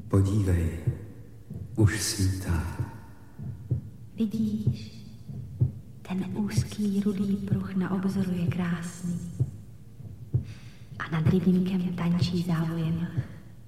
Podívej, už svítá. Vidíš, ten úzký rudý pruh na obzoru je krásný. A nad rybníkem tančí závojem